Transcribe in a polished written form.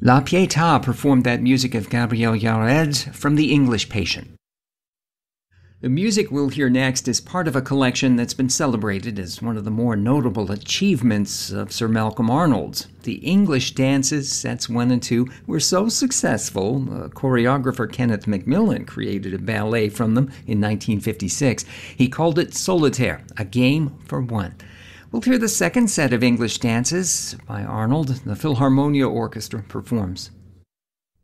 La Pietà performed that music of Gabriel Yared's from The English Patient. The music we'll hear next is part of a collection that's been celebrated as one of the more notable achievements of Sir Malcolm Arnold's. The English dances, sets 1 and 2, were so successful, choreographer Kenneth Macmillan created a ballet from them in 1956. He called it Solitaire, a game for one. We'll hear the second set of English dances by Arnold. The Philharmonia Orchestra performs.